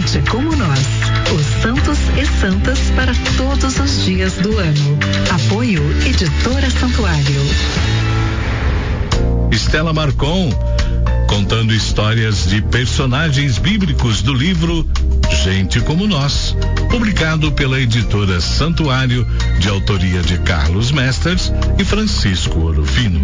Gente como nós, os santos e santas para todos os dias do ano. Apoio Editora Santuário. Estela Marcon, contando histórias de personagens bíblicos do livro Gente como Nós, publicado pela Editora Santuário, de autoria de Carlos Mesters e Francisco Orofino.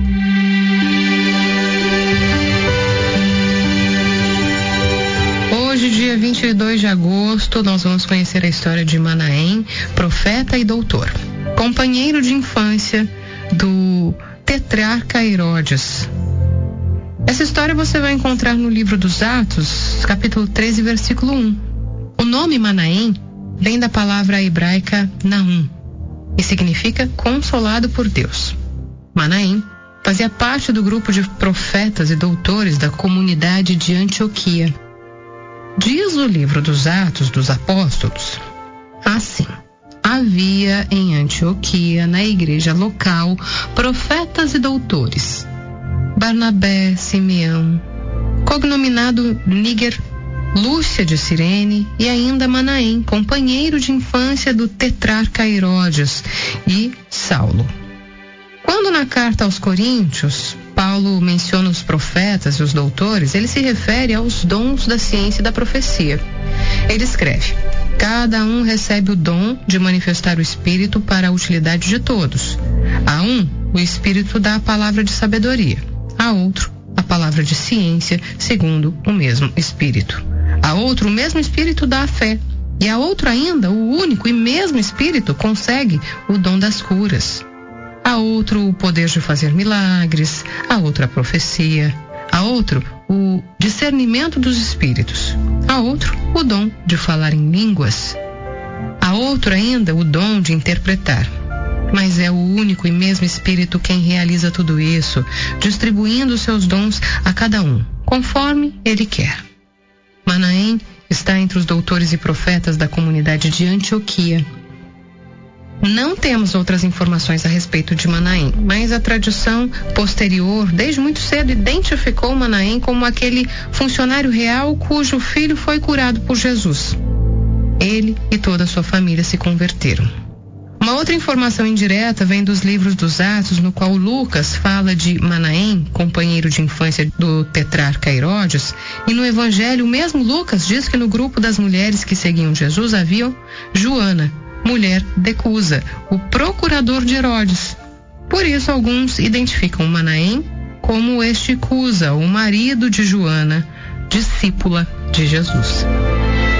Hoje, dia 22 de agosto, nós vamos conhecer a história de Manaém, profeta e doutor, companheiro de infância do tetrarca Herodes. Essa história você vai encontrar no livro dos Atos, capítulo 13, versículo 1. O nome Manaém vem da palavra hebraica Naum e significa consolado por Deus. Manaém fazia parte do grupo de profetas e doutores da comunidade de Antioquia. Diz o livro dos Atos dos Apóstolos assim: havia em Antioquia, na igreja local, profetas e doutores: Barnabé, Simeão, cognominado Níger, Lúcia de Cirene e ainda Manaém, companheiro de infância do tetrarca Herodes, e Saulo. Quando na carta aos Coríntios Paulo menciona os profetas e os doutores, ele se refere aos dons da ciência e da profecia. Ele escreve: cada um recebe o dom de manifestar o Espírito para a utilidade de todos. A um, o Espírito dá a palavra de sabedoria. A outro, a palavra de ciência, segundo o mesmo Espírito. A outro, o mesmo Espírito dá a fé. E a outro ainda, o único e mesmo Espírito concede o dom das curas. A outro, o poder de fazer milagres. A outro, a profecia. A outro, o discernimento dos espíritos. A outro, o dom de falar em línguas. A outro ainda, o dom de interpretar. Mas é o único e mesmo Espírito quem realiza tudo isso, distribuindo seus dons a cada um, conforme ele quer. Manaém está entre os doutores e profetas da comunidade de Antioquia. Não temos outras informações a respeito de Manaém, mas a tradição posterior, desde muito cedo, identificou Manaém como aquele funcionário real cujo filho foi curado por Jesus. Ele e toda a sua família se converteram. Uma outra informação indireta vem dos livros dos Atos, no qual Lucas fala de Manaém, companheiro de infância do tetrarca Herodes, e no Evangelho, o mesmo Lucas diz que no grupo das mulheres que seguiam Jesus havia Joana, mulher de Cusa, o procurador de Herodes. Por isso, alguns identificam Manaém como este Cusa, o marido de Joana, discípula de Jesus.